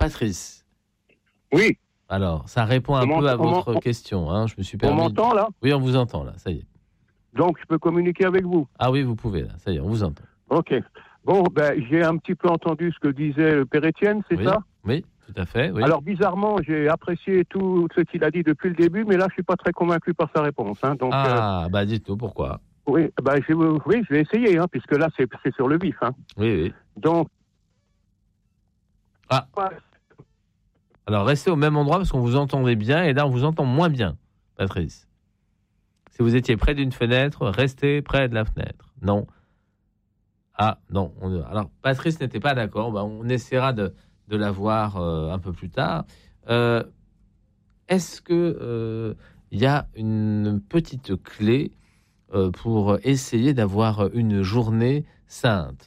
Patrice. Oui. Alors, ça répond un peu à votre question. Hein. Je me suis permis. On m'entend là ? Oui, on vous entend là, ça y est. Donc, je peux communiquer avec vous ? Ah oui, vous pouvez là, ça y est, on vous entend. Ok. Bon, j'ai un petit peu entendu ce que disait le Père Étienne, c'est ça ? Oui, tout à fait. Oui. Alors, bizarrement, j'ai apprécié tout ce qu'il a dit depuis le début, mais là, je suis pas très convaincu par sa réponse. Hein. Donc, dites-nous pourquoi. Oui, je vais essayer, hein, puisque là, c'est sur le vif. Hein. Oui. Donc. Alors, restez au même endroit parce qu'on vous entendait bien et là, on vous entend moins bien, Patrice. Si vous étiez près d'une fenêtre, restez près de la fenêtre. Non. Ah, non. Alors, Patrice n'était pas d'accord. On essaiera de la voir un peu plus tard. Est-ce que il y a une petite clé pour essayer d'avoir une journée sainte?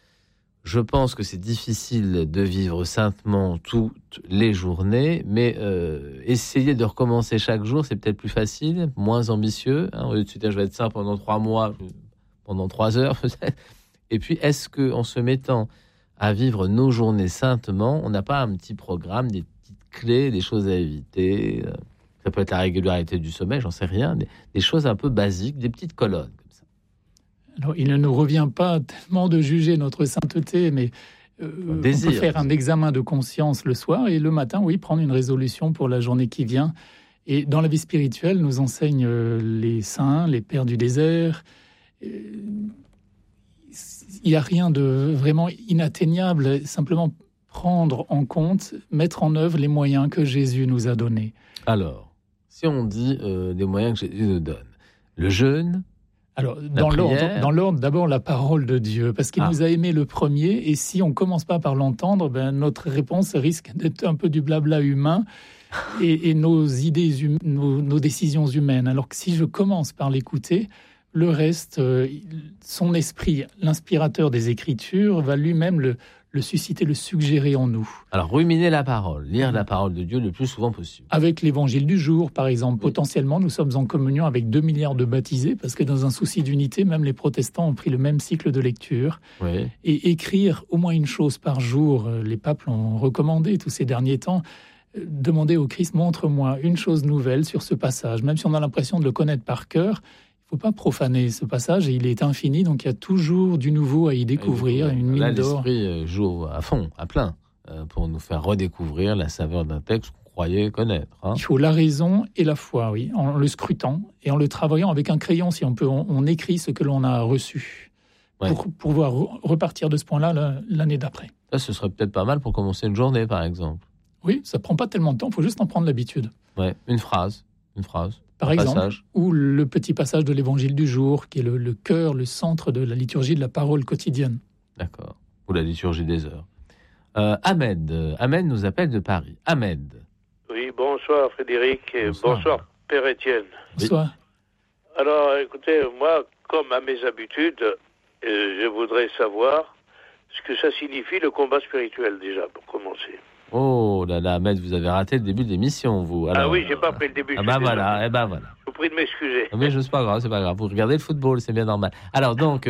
Je pense que c'est difficile de vivre saintement toutes les journées, mais essayer de recommencer chaque jour, c'est peut-être plus facile, moins ambitieux. Hein, au lieu de se dire, je vais être saint pendant 3 mois, pendant 3 heures peut-être. Et puis, est-ce qu'en se mettant à vivre nos journées saintement, on n'a pas un petit programme, des petites clés, des choses à éviter? Ça peut être la régularité du sommeil, j'en sais rien. Des choses un peu basiques, des petites colonnes. Alors, il ne nous revient pas tellement de juger notre sainteté, mais on peut faire un examen de conscience le soir et le matin, prendre une résolution pour la journée qui vient. Et dans la vie spirituelle, nous enseignent les saints, les pères du désert. Il n'y a rien de vraiment inatteignable, simplement prendre en compte, mettre en œuvre les moyens que Jésus nous a donnés. Alors, si on dit des moyens que Jésus nous donne, le jeûne. Alors, dans l'ordre, d'abord la parole de Dieu, parce qu'il nous a aimés le premier, et si on ne commence pas par l'entendre, notre réponse risque d'être un peu du blabla humain et nos idées, nos décisions humaines. Alors que si je commence par l'écouter, le reste, son esprit, l'inspirateur des Écritures, va lui-même le susciter, le suggérer en nous. Alors, ruminer la parole, lire la parole de Dieu le plus souvent possible. Avec l'évangile du jour, par exemple. Potentiellement, nous sommes en communion avec 2 milliards de baptisés, parce que dans un souci d'unité, même les protestants ont pris le même cycle de lecture. Oui. Et écrire au moins une chose par jour, les papes l'ont recommandé tous ces derniers temps. Demander au Christ, montre-moi une chose nouvelle sur ce passage. Même si on a l'impression de le connaître par cœur, il ne faut pas profaner ce passage, et il est infini, donc il y a toujours du nouveau à y découvrir, une mine d'or. L'esprit joue à fond, à plein, pour nous faire redécouvrir la saveur d'un texte qu'on croyait connaître. Hein. Il faut la raison et la foi, en le scrutant et en le travaillant avec un crayon, si on peut. On écrit ce que l'on a reçu pour pouvoir repartir de ce point-là l'année d'après. Ça, ce serait peut-être pas mal pour commencer une journée, par exemple. Oui, ça ne prend pas tellement de temps, il faut juste en prendre l'habitude. Ouais, une phrase. Par exemple, ou le petit passage de l'évangile du jour, qui est le cœur, le centre de la liturgie de la parole quotidienne. D'accord. Ou la liturgie des heures. Ahmed nous appelle de Paris. Ahmed. Oui, bonsoir Frédéric, et bonsoir Père Étienne. Bonsoir. Alors, écoutez, moi, comme à mes habitudes, je voudrais savoir ce que ça signifie le combat spirituel, déjà, pour commencer. Oh là là, Ahmed, vous avez raté le début de l'émission, vous. Alors, oui, j'ai pas pris le début. Voilà. Je vous prie de m'excuser. Mais c'est pas grave. Vous regardez le football, c'est bien normal. Alors donc,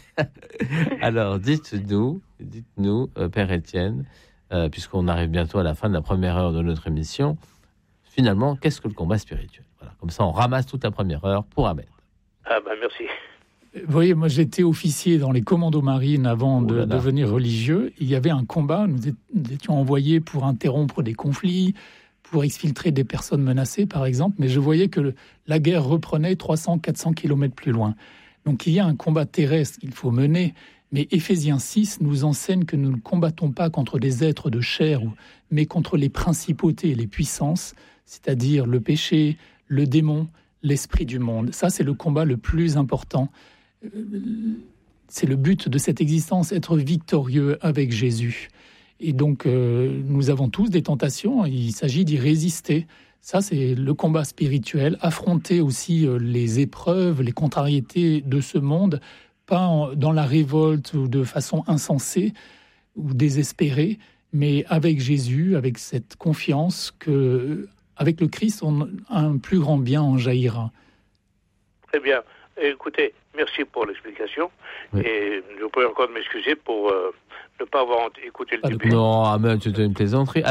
dites-nous, Père Étienne, puisqu'on arrive bientôt à la fin de la première heure de notre émission, finalement, qu'est-ce que le combat spirituel ? Voilà, comme ça, on ramasse toute la première heure pour Ahmed. Merci. Vous voyez, moi j'étais officier dans les commandos marines avant de devenir religieux. Il y avait un combat, nous étions envoyés pour interrompre des conflits, pour exfiltrer des personnes menacées par exemple, mais je voyais que la guerre reprenait 300-400 kilomètres plus loin. Donc il y a un combat terrestre qu'il faut mener, mais Éphésiens 6 nous enseigne que nous ne combattons pas contre des êtres de chair, mais contre les principautés et les puissances, c'est-à-dire le péché, le démon, l'esprit du monde. Ça c'est le combat le plus important. C'est le but de cette existence, être victorieux avec Jésus. Et donc, nous avons tous des tentations, il s'agit d'y résister. Ça, c'est le combat spirituel, affronter aussi les épreuves, les contrariétés de ce monde, pas dans la révolte ou de façon insensée ou désespérée, mais avec Jésus, avec cette confiance que, avec le Christ, un plus grand bien en jaillira. Très bien. Écoutez, merci pour l'explication. Oui. Et je vous prie encore de m'excuser pour ne pas avoir écouté le début. Non, mais c'était une plaisanterie.